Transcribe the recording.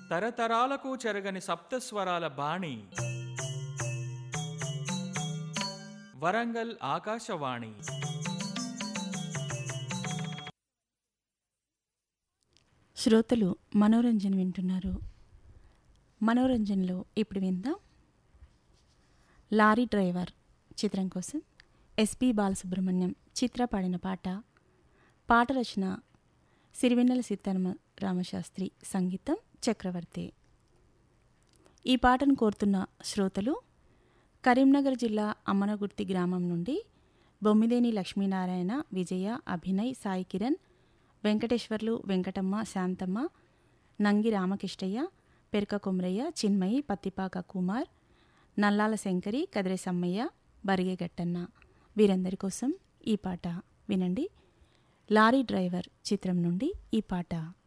తరతరాలకు చెరగని సప్తస్వరాల బాణి వరంగల్ ఆకాశవాణి. శ్రోతలు మనోరంజన్ వింటున్నారు. మనోరంజన్లో ఇప్పుడు విందాం లారీ డ్రైవర్ చిత్రం కోసం ఎస్పి బాలసుబ్రహ్మణ్యం చిత్ర పాడిన పాట. పాట రచన సిరివెన్నెల సీతారామశాస్త్రి, సంగీతం చక్రవర్తి. ఈ పాటను కోరుతున్న శ్రోతలు కరీంనగర్ జిల్లా అమ్మనగుర్తి గ్రామం నుండి బొమ్మిదేని లక్ష్మీనారాయణ, విజయ, అభినయ్, సాయి కిరణ్, వెంకటేశ్వర్లు, వెంకటమ్మ, శాంతమ్మ, నంగి రామకృష్ణయ్య, పెరక కొమరయ్య, చిన్మయి, పత్తిపాక కుమార్, నల్లాల శంకరి, కదిరే సమ్మయ్య, బరిగే గట్టన్న వీరందరి కోసం ఈ పాట వినండి. లారీ డ్రైవర్ చిత్రం నుండి ఈ పాట.